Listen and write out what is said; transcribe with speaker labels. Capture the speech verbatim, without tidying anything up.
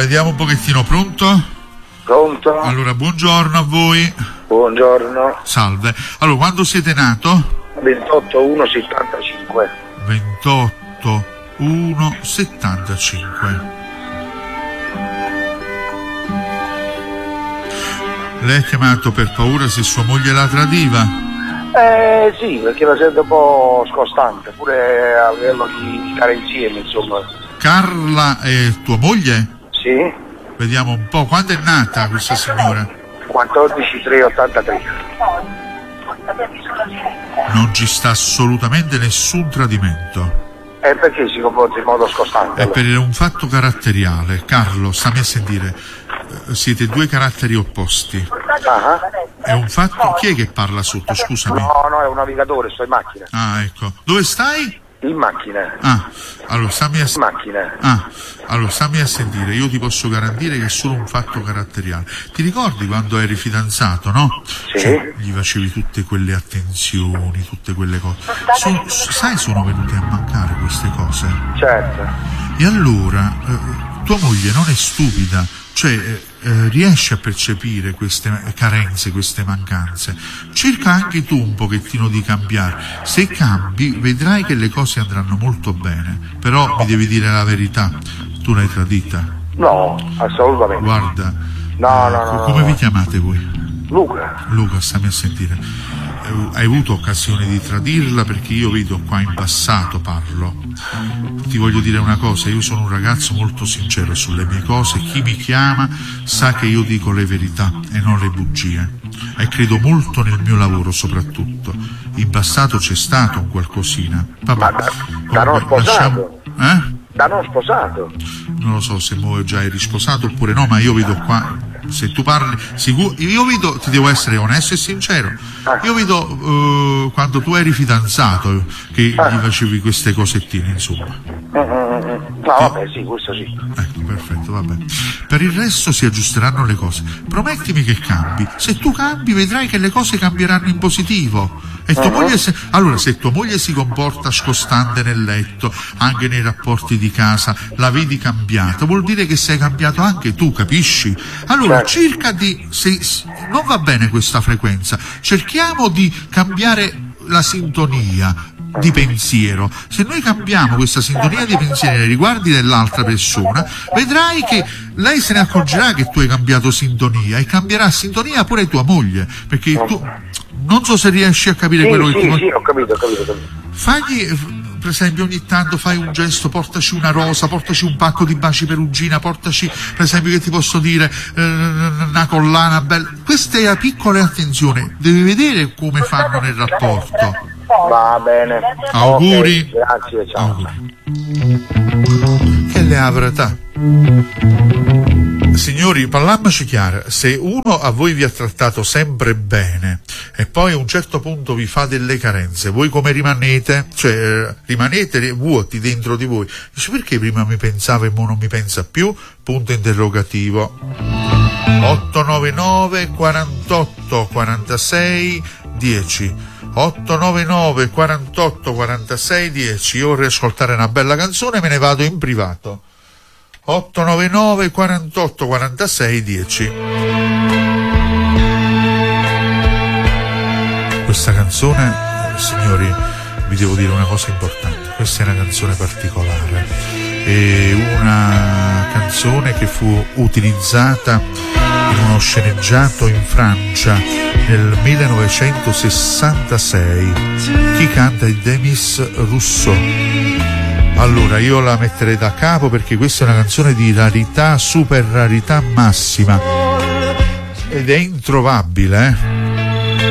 Speaker 1: vediamo un pochettino, pronto?
Speaker 2: Pronto?
Speaker 1: Allora, buongiorno a voi.
Speaker 2: Buongiorno.
Speaker 1: Salve. Allora, quando siete nato?
Speaker 2: ventotto uno settantacinque.
Speaker 1: ventotto uno settantacinque. Lei è chiamato per paura se sua moglie la tradiva?
Speaker 2: Eh sì, perché la sento un po' scostante, pure a livello di stare insieme, insomma.
Speaker 1: Carla è tua moglie?
Speaker 2: Sì.
Speaker 1: Vediamo un po', quando è nata questa signora?
Speaker 2: quattordici tre ottantatré.
Speaker 1: Non ci sta assolutamente nessun tradimento.
Speaker 2: E perché si comporta in modo scostante?
Speaker 1: È per un fatto caratteriale. Carlo, stammi a sentire, eh, siete due caratteri opposti.
Speaker 2: Ah.
Speaker 1: È un fatto... Chi è che parla sotto, scusami?
Speaker 2: No, no, è un navigatore, sto in macchina.
Speaker 1: Ah, ecco. Dove stai?
Speaker 2: In macchina.
Speaker 1: Ah, allora stammi a...
Speaker 2: In macchina.
Speaker 1: Ah, allora stammi a sentire, io ti posso garantire che è solo un fatto caratteriale. Ti ricordi quando eri fidanzato, no?
Speaker 2: Sì.
Speaker 1: Cioè, gli facevi tutte quelle attenzioni, tutte quelle cose. So, sai, sono venute a mancare queste cose.
Speaker 2: Certo.
Speaker 1: E allora, eh, tua moglie non è stupida, cioè eh, eh, riesce a percepire queste carenze, queste mancanze. Cerca anche tu un pochettino di cambiare. Se cambi, vedrai che le cose andranno molto bene. Però mi devi dire la verità, tu l'hai tradita?
Speaker 2: No, assolutamente.
Speaker 1: Guarda,
Speaker 2: no,
Speaker 1: eh,
Speaker 2: no, no,
Speaker 1: come
Speaker 2: no.
Speaker 1: vi chiamate voi?
Speaker 2: Luca.
Speaker 1: Luca, stammi a sentire. Hai avuto occasione di tradirla, perché io vedo qua in passato, parlo. Ti voglio dire una cosa, io sono un ragazzo molto sincero sulle mie cose, chi mi chiama sa che io dico le verità e non le bugie, e credo molto nel mio lavoro soprattutto. In passato c'è stato un qualcosina. Papà,
Speaker 2: Ma da, da non
Speaker 1: comunque,
Speaker 2: sposato?
Speaker 1: lasciamo... Eh?
Speaker 2: Da non sposato?
Speaker 1: Non lo so se mo già eri sposato oppure no, ma io vedo qua, se tu parli sicuro, io vedo, ti devo essere onesto e sincero, io vedo uh, quando tu eri fidanzato che gli facevi queste cosettine, insomma.
Speaker 2: No, vabbè, sì, questo sì.
Speaker 1: Ecco, perfetto, vabbè. Per il resto si aggiusteranno le cose. Promettimi che cambi. Se tu cambi vedrai che le cose cambieranno in positivo. E tua moglie se... Allora, se tua moglie si comporta scostante nel letto, anche nei rapporti di casa, la vedi cambiata, vuol dire che sei cambiato anche tu, capisci? Allora, cerca di... Se... Non va bene questa frequenza. Cerchiamo di cambiare la sintonia di pensiero. Se noi cambiamo questa sintonia di pensiero nei riguardi dell'altra persona, vedrai che lei se ne accorgerà che tu hai cambiato sintonia, e cambierà sintonia pure tua moglie, perché tu non so se riesci a capire
Speaker 2: Sì,
Speaker 1: quello
Speaker 2: sì,
Speaker 1: che ti...
Speaker 2: sì, ho capito, ho capito, ho capito.
Speaker 1: Fagli, per esempio, ogni tanto fai un gesto, portaci una rosa, portaci un pacco di baci perugina, portaci, per esempio, che ti posso dire, eh, una collana bella. Queste piccole attenzioni devi vedere come fanno nel rapporto.
Speaker 2: Va bene.
Speaker 1: Auguri.
Speaker 2: Okay, grazie, ciao.
Speaker 1: Auguri. Che le avrà? Signori, parliamoci chiaro, se uno a voi vi ha trattato sempre bene e poi a un certo punto vi fa delle carenze, voi come rimanete? Cioè, eh, rimanete vuoti dentro di voi. Dice, perché prima mi pensava e mo non mi pensa più? Punto interrogativo. otto nove nove quarantotto quarantasei dieci otto nove nove quarantotto quarantasei dieci. Io vorrei ascoltare una bella canzone, me ne vado in privato. otto nove nove quarantotto quarantasei dieci. Questa canzone, signori, vi devo dire una cosa importante. Questa è una canzone particolare, è una canzone che fu utilizzata in uno sceneggiato in Francia nel millenovecentosessantasei. Chi canta è Demis Rousseau. Allora, io la metterei da capo perché questa è una canzone di rarità, super rarità massima, ed è introvabile, eh?